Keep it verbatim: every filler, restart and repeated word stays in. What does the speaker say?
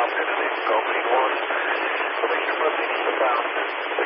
Delta, and then Golf One. Information from the inbound